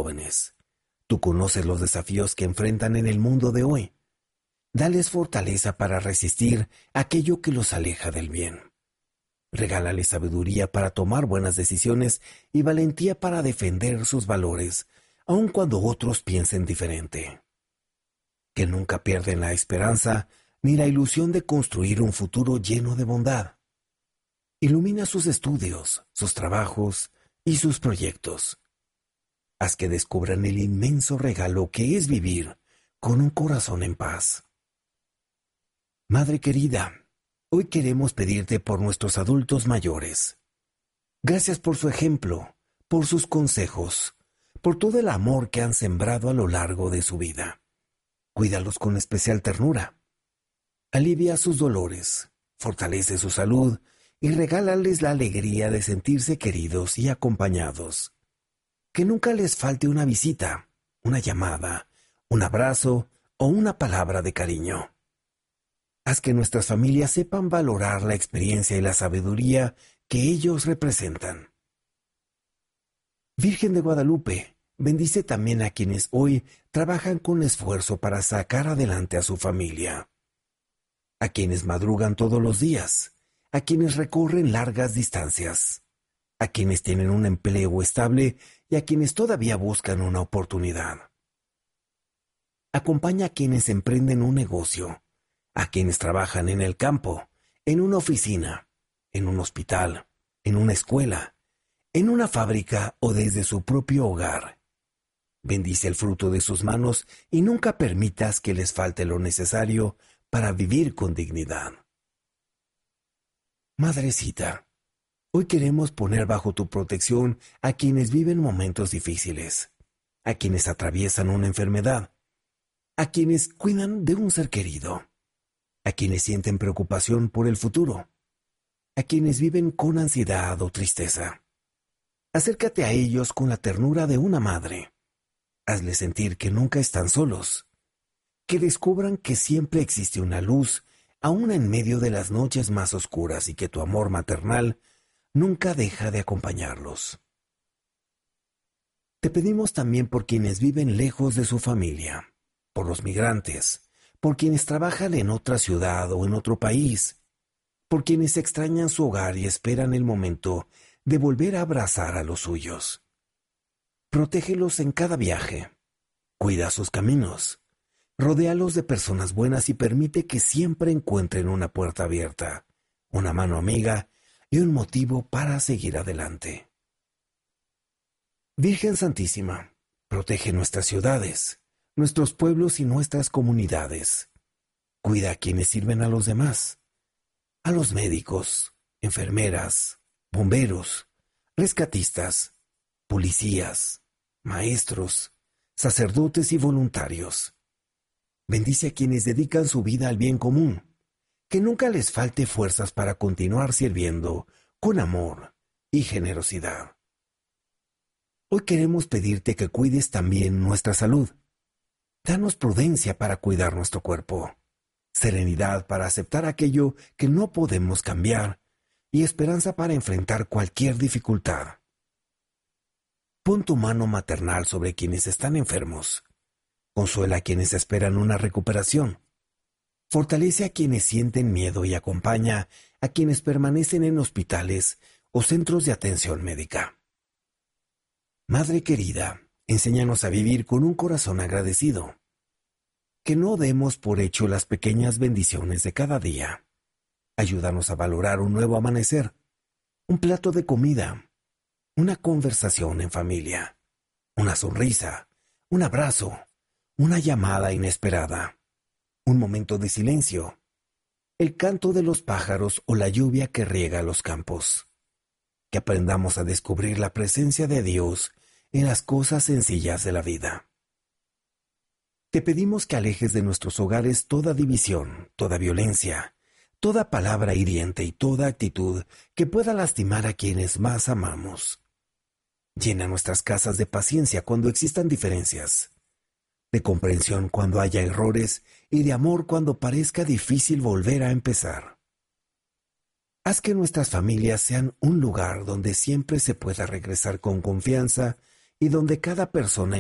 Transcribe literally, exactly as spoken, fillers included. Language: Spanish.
jóvenes. Tú conoces los desafíos que enfrentan en el mundo de hoy. Dales fortaleza para resistir aquello que los aleja del bien. Regálales sabiduría para tomar buenas decisiones y valentía para defender sus valores, aun cuando otros piensen diferente. Que nunca pierden la esperanza ni la ilusión de construir un futuro lleno de bondad. Ilumina sus estudios, sus trabajos y sus proyectos. Haz que descubran el inmenso regalo que es vivir con un corazón en paz. Madre querida, hoy queremos pedirte por nuestros adultos mayores. Gracias por su ejemplo, por sus consejos, por todo el amor que han sembrado a lo largo de su vida. Cuídalos con especial ternura. Alivia sus dolores, fortalece su salud y regálales la alegría de sentirse queridos y acompañados. Que nunca les falte una visita, una llamada, un abrazo o una palabra de cariño. Haz que nuestras familias sepan valorar la experiencia y la sabiduría que ellos representan. Virgen de Guadalupe, bendice también a quienes hoy trabajan con esfuerzo para sacar adelante a su familia. A quienes madrugan todos los días, a quienes recorren largas distancias, a quienes tienen un empleo estable y a quienes todavía buscan una oportunidad. Acompaña a quienes emprenden un negocio, a quienes trabajan en el campo, en una oficina, en un hospital, en una escuela, en una fábrica o desde su propio hogar. Bendice el fruto de sus manos y nunca permitas que les falte lo necesario para vivir con dignidad. Madrecita, hoy queremos poner bajo tu protección a quienes viven momentos difíciles, a quienes atraviesan una enfermedad, a quienes cuidan de un ser querido, a quienes sienten preocupación por el futuro, a quienes viven con ansiedad o tristeza. Acércate a ellos con la ternura de una madre. Hazles sentir que nunca están solos, que descubran que siempre existe una luz, aún en medio de las noches más oscuras, y que tu amor maternal nunca deja de acompañarlos. Te pedimos también por quienes viven lejos de su familia, por los migrantes, por quienes trabajan en otra ciudad o en otro país, por quienes extrañan su hogar y esperan el momento de volver a abrazar a los suyos. Protégelos en cada viaje, cuida sus caminos, rodéalos de personas buenas y permite que siempre encuentren una puerta abierta, una mano amiga y un motivo para seguir adelante. Virgen Santísima, protege nuestras ciudades, nuestros pueblos y nuestras comunidades. Cuida a quienes sirven a los demás, a los médicos, enfermeras, bomberos, rescatistas, policías, maestros, sacerdotes y voluntarios. Bendice a quienes dedican su vida al bien común, que nunca les falte fuerzas para continuar sirviendo con amor y generosidad. Hoy queremos pedirte que cuides también nuestra salud. Danos prudencia para cuidar nuestro cuerpo, serenidad para aceptar aquello que no podemos cambiar y esperanza para enfrentar cualquier dificultad. Pon tu mano maternal sobre quienes están enfermos. Consuela a quienes esperan una recuperación. Fortalece a quienes sienten miedo y acompaña a quienes permanecen en hospitales o centros de atención médica. Madre querida, enséñanos a vivir con un corazón agradecido. Que no demos por hecho las pequeñas bendiciones de cada día. Ayúdanos a valorar un nuevo amanecer, un plato de comida, una conversación en familia, una sonrisa, un abrazo, una llamada inesperada, un momento de silencio, el canto de los pájaros o la lluvia que riega los campos. Que aprendamos a descubrir la presencia de Dios en las cosas sencillas de la vida. Te pedimos que alejes de nuestros hogares toda división, toda violencia, toda palabra hiriente y toda actitud que pueda lastimar a quienes más amamos. Llena nuestras casas de paciencia cuando existan diferencias, de comprensión cuando haya errores y de amor cuando parezca difícil volver a empezar. Haz que nuestras familias sean un lugar donde siempre se pueda regresar con confianza y donde cada persona